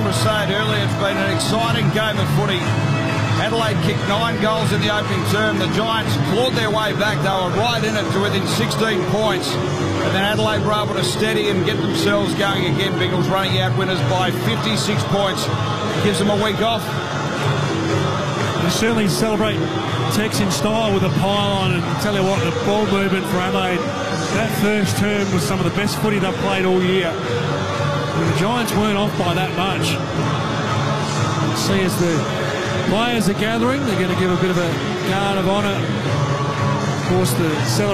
Canberra said earlier, it's been an exciting game of footy. Adelaide kicked 9 goals in the opening term. The Giants clawed their way back. They were right in it to within 16 points. And then Adelaide were able to steady and get themselves going again. Bengals running out winners by 56 points. Gives them a week off. They certainly celebrate Tex in style with a pylon, and tell you what, the ball movement for Adelaide, that first term was some of the best footy they've played all year. And the Giants weren't off by that much. See, as the players are gathering, they're going to give a bit of a guard of honour. Of course, the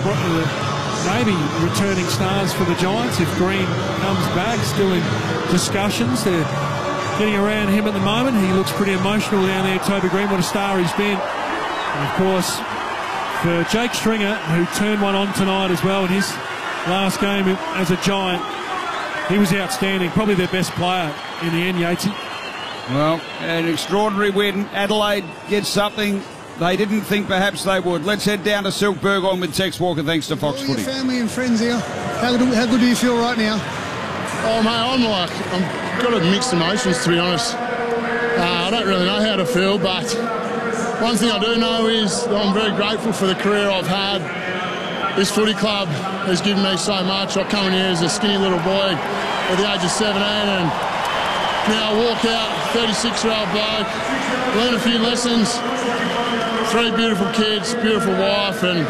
maybe returning stars for the Giants if Green comes back, still in discussions. They're getting around him at the moment. He looks pretty emotional down there, Toby Green. What a star he's been. And of course, for Jake Stringer, who turned one on tonight as well in his last game as a Giant, he was outstanding. Probably their best player in the end, Yatesy. Well, an extraordinary win. Adelaide gets something they didn't think perhaps they would. Let's head down to Silk Burgoyne with Tex Walker, thanks to Fox Footy. Family and friends here. How good do you feel right now? Oh, mate, I've got mixed emotions, to be honest. I don't really know how to feel, but one thing I do know is I'm very grateful for the career I've had. This footy club has given me so much. I come in here as a skinny little boy at the age of 17, and now I walk out, 36-year-old bloke, learn a few lessons, 3 beautiful kids, beautiful wife, and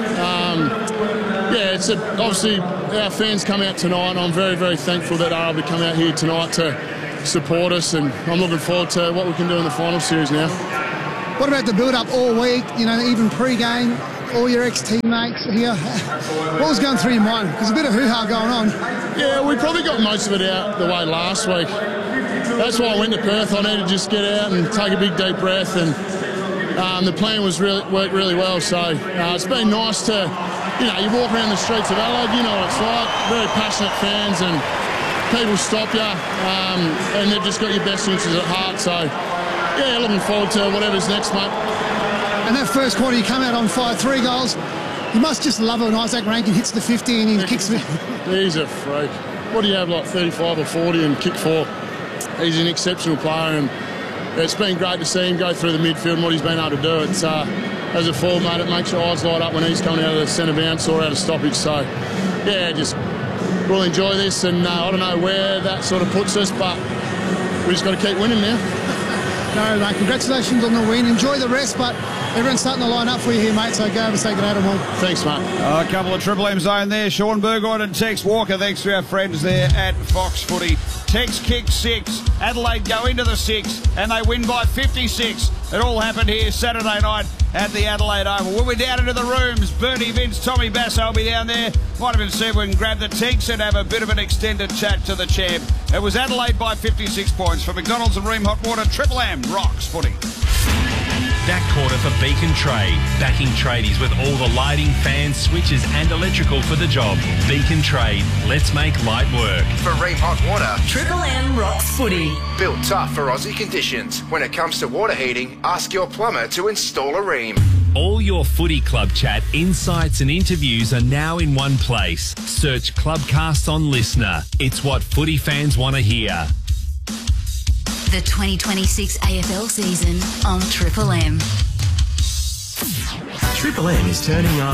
yeah, it's obviously our fans come out tonight, and I'm very, very thankful that they're able to come out here tonight to support us, and I'm looking forward to what we can do in the final series now. What about the build-up all week, you know, even pre-game, all your ex-teammates here? What was going through your mind? There's a bit of hoo-ha going on. Yeah, we probably got most of it out the way last week. That's why I went to Perth. I needed to just get out and take a big deep breath, and the plan worked really well. So it's been nice to, you know, you walk around the streets of Adelaide, you know what it's like, very passionate fans, and people stop you, and they've just got your best interests at heart. So yeah, looking forward to whatever's next, mate. And that first quarter, you come out on fire, 3 goals. You must just love it when Isaac Rankin hits the 50 and he kicks it. He's a freak. What do you have, like 35 or 40 and kick 4? He's an exceptional player, and it's been great to see him go through the midfield and what he's been able to do. It's as a forward, mate, it makes your eyes light up when he's coming out of the centre bounce or out of stoppage. So yeah, just we'll enjoy this, and I don't know where that sort of puts us, but we just got to keep winning now. No, mate, congratulations on the win. Enjoy the rest, but everyone's starting to line up for you here, mate, so go over and say good day to them all. Thanks, mate. A couple of Triple M zone there. Sean Burgoyne and Tex Walker, thanks to our friends there at Fox Footy. Tex kicks 6, Adelaide go into the 6, and they win by 56. It all happened here Saturday night at the Adelaide Oval. We'll be down into the rooms. Bernie Vince, Tommy Basso will be down there. Might even see if we can grab the Tex and have a bit of an extended chat to the champ. It was Adelaide by 56 points. For McDonald's and Ream Hot Water, Triple M rocks footy. That quarter for Beacon Trade, backing tradies with all the lighting, fans, switches and electrical for the job. Beacon Trade, let's make light work. For Ream Hot Water, Triple M rocks footy. Built tough for Aussie conditions. When it comes to water heating, ask your plumber to install a Ream. All your footy club chat, insights and interviews are now in one place. Search Clubcast on Listener. It's what footy fans want to hear. The 2026 AFL season on Triple M. Triple M is turning on.